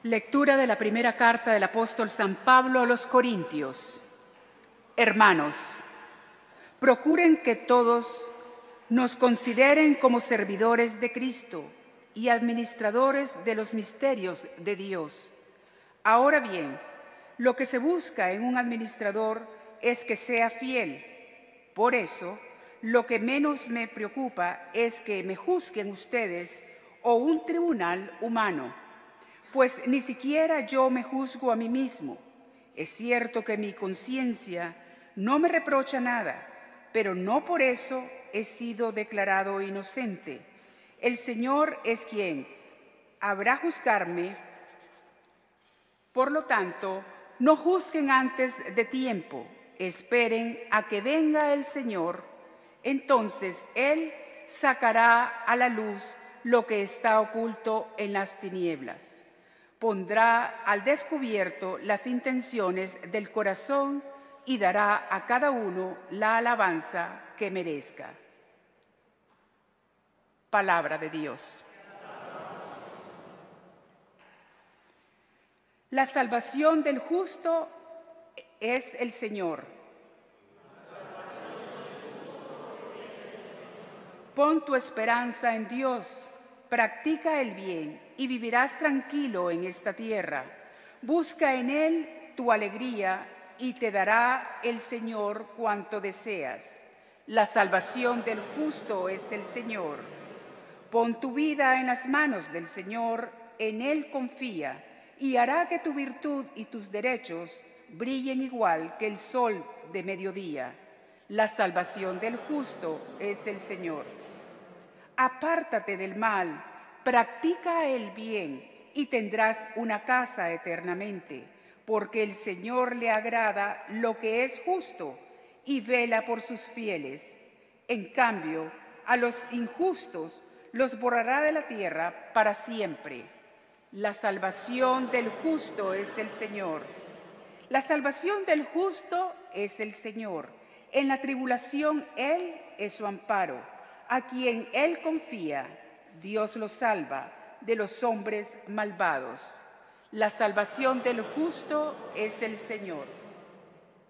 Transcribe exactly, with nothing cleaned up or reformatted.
Lectura de la primera carta del apóstol San Pablo a los Corintios. Hermanos, procuren que todos nos consideren como servidores de Cristo y administradores de los misterios de Dios. Ahora bien, lo que se busca en un administrador es que sea fiel. Por eso, lo que menos me preocupa es que me juzguen ustedes o un tribunal humano. Pues ni siquiera yo me juzgo a mí mismo. Es cierto que mi conciencia no me reprocha nada, pero no por eso he sido declarado inocente. El Señor es quien habrá juzgarme. Por lo tanto, no juzguen antes de tiempo. Esperen a que venga el Señor. Entonces Él sacará a la luz lo que está oculto en las tinieblas. Pondrá al descubierto las intenciones del corazón y dará a cada uno la alabanza que merezca. Palabra de Dios. La salvación del justo es el Señor. Pon tu esperanza en Dios, practica el bien y vivirás tranquilo en esta tierra. Busca en Él tu alegría y te dará el Señor cuanto deseas. La salvación del justo es el Señor. Pon tu vida en las manos del Señor, en Él confía, y hará que tu virtud y tus derechos brillen igual que el sol de mediodía. La salvación del justo es el Señor. Apártate del mal, practica el bien y tendrás una casa eternamente, porque el Señor le agrada lo que es justo y vela por sus fieles. En cambio, a los injustos los borrará de la tierra para siempre. La salvación del justo es el Señor. La salvación del justo es el Señor. En la tribulación Él es su amparo. A quien Él confía, Dios lo salva de los hombres malvados. La salvación del justo es el Señor.